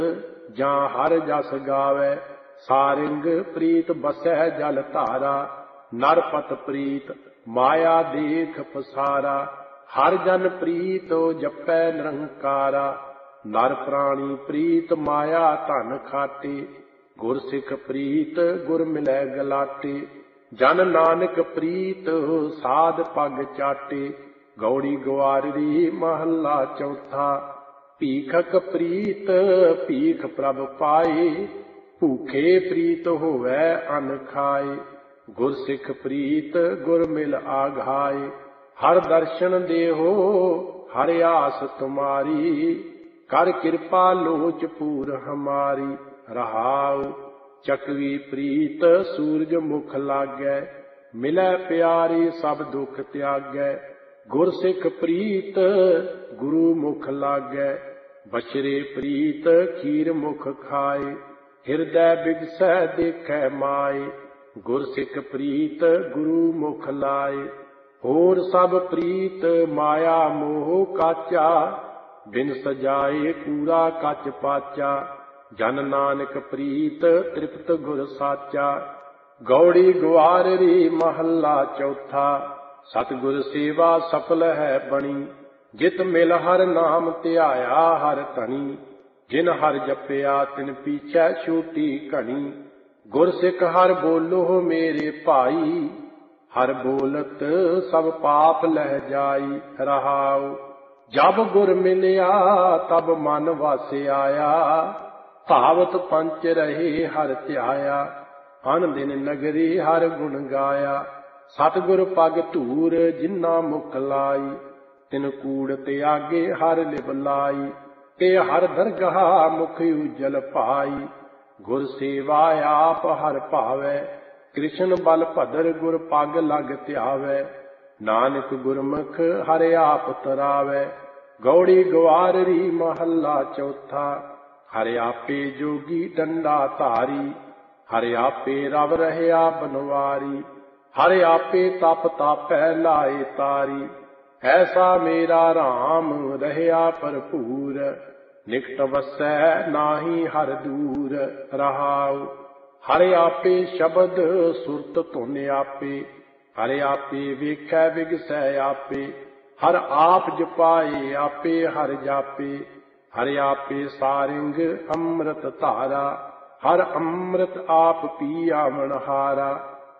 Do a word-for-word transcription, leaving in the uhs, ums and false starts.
ਜਾਂ ਹਰ ਜਸ ਗਾਵੈ। ਸਾਰਿੰਗ ਪ੍ਰੀਤ ਬਸੈ ਜਲ ਧਾਰਾ, ਨਰਪਤ ਪ੍ਰੀਤ ਮਾਇਆ ਦੇਖ ਪਸਾਰਾ। ਹਰ ਜਨ ਪ੍ਰੀਤ ਜਪੈ ਨਿਰੰਕਾਰਾ, ਨਰ ਪ੍ਰਾਣੀ ਪ੍ਰੀਤ ਮਾਇਆ ਧਨ ਖਾਟੇ। ਗੁਰ ਸਿੱਖ ਪ੍ਰੀਤ ਗੁਰ ਮਿਲੈ ਗਲਾਟੇ, ਜਨ ਨਾਨਕ ਪ੍ਰੀਤ ਸਾਧ ਪਗ ਚਾਟੇ। ਗੌੜੀ ਗਵਾਰੜੀ ਮਹੱਲਾ ਚੌਥਾ। ਭੀਖਕ ਪ੍ਰੀਤ ਭੀਖ ਪ੍ਰਭ ਪਾਏ, ਭੂਖੇ ਪ੍ਰੀਤ ਹੋਵੈ ਅਨ ਖਾਏ। ਗੁਰ ਸਿੱਖ ਪ੍ਰੀਤ ਗੁਰ ਮਿਲ ਆਘਾਏ, ਹਰ ਦਰਸ਼ਨ ਦੇਹੋ ਹਰ ਆਸ ਤੁਮਾਰੀ। ਕਰ ਕਿਰਪਾ ਲੋਚ ਪੂਰ ਹਮਾਰੀ। ਰਹਾਉ ਚਕਵੀ ਪ੍ਰੀਤ ਸੂਰਜ ਮੁਖ ਲਾਗੈ, ਮਿਲੈ ਪਿਆਰੀ ਸਭ ਦੁਖ ਤਿਆਗੈ। ਗੁਰ ਸਿੱਖ ਪ੍ਰੀਤ ਗੁਰੂ ਮੁਖ ਲਾਗੈ, ਬਛਰੇ ਪ੍ਰੀਤ ਖੀਰ ਮੁਖ ਖਾਏ। ਹਿਰਦੈ ਬਿਗਸੈ ਦੇਖੈ ਮਾਏ, ਗੁਰ ਸਿੱਖ ਪ੍ਰੀਤ ਗੁਰੂ ਮੁਖ ਲਾਏ। ਹੋਰ ਸਭ ਪ੍ਰੀਤ ਮਾਇਆ ਮੋਹ ਕਾਚਾ, ਬਿਨ ਸਜਾਏ ਪੂਰਾ ਕੱਚ ਪਾਚਾ। ਜਨ ਨਾਨਕ ਪ੍ਰੀਤ ਤ੍ਰਿਪਤ ਗੁਰ ਸਾਚਾ। ਗੌੜੀ ਗਵਾਰੜੀ ਮਹੱਲਾ ਚੌਥਾ। ਸਤਿਗੁਰ ਸੇਵਾ ਸਫਲ ਹੈ ਬਣੀ, ਜਿਤ ਮਿਲ ਹਰ ਨਾਮ ਧਿਆਇਆ ਹਰ ਧਣੀ। ਜਿਨ ਹਰ ਜਪਿਆ ਤਿਨ ਪੀਛੈ ਛੂਟੀ ਘਣੀ। ਗੁਰ ਸਿੱਖ ਹਰ ਬੋਲੋ ਮੇਰੇ ਭਾਈ, ਹਰ ਬੋਲਤ ਸਭ ਪਾਪ ਲਹਿ ਜਾਈ। ਰਹਾਉ ਜਬ ਗੁਰ ਮਿਲਿਆ ਤਬ ਮਨ ਵਸ ਆਇਆ, ਭਾਵਤ ਪੰਚ ਰਹੇ ਹਰ ਧਿਆਇਆ। ਅਨ ਦਿਨ ਨਗਰੀ ਹਰ ਗੁਣ ਗਾਇਆ, ਸਤਿਗੁਰ ਪਗ ਧੂਰ ਜਿਨਾ ਮੁਖ ਲਾਈ। ਤਿਨ ਕੂੜ ਤਿਆਗੇ ਹਰ ਲਿਵ ਲਾਈ, ਤੇ ਹਰ ਦਰਗਾਹ ਮੁਖ ਉਜਲ ਭਾਈ। ਗੁਰ ਸੇਵਾ ਆਪ ਹਰ ਭਾਵੈ, ਕ੍ਰਿਸ਼ਨ ਬਲ ਭਦਰ ਗੁਰ ਪਗ ਲਗ ਧਿਆਵੈ। ਨਾਨਕ ਗੁਰਮੁਖ ਹਰ ਆਪ ਤਰਾਵੈ। ਗੌੜੀ ਗਵਾਰੜੀ ਮਹੱਲਾ ਚੌਥਾ। ਹਰ ਆਪੇ ਜੋਗੀ ਡੰਡਾ ਧਾਰੀ, ਹਰ ਆਪੇ ਰਵ ਰਹਿਆ ਬਨਵਾਰੀ। ਹਰ ਆਪੇ ਤਪ ਤਾਪੈ ਲਾਏ ਤਾਰੀ, ਐਸਾ ਮੇਰਾ ਰਾਮ ਰਹਿਆ ਭਰਪੂਰ। ਨਿਕਟ ਵਸੈ ਨਾਹੀ ਹਰ ਦੂਰ। ਰਹਾਉ ਹਰ ਆਪੇ ਸ਼ਬਦ ਸੁਰਤ ਧੁਨ ਆਪੇ, ਹਰ ਆਪੇ ਵੇਖੈ ਵਿਗਸੈ ਆਪੇ। ਹਰ ਆਪ ਜਪਾਏ ਆਪੇ ਹਰ ਜਾਪੇ, ਹਰ ਆਪੇ ਸਾਰਿੰਗ ਅੰਮ੍ਰਿਤ ਧਾਰਾ। ਹਰ ਅੰਮ੍ਰਿਤ ਆਪ ਪੀਆ ਮਨਹਾਰਾ,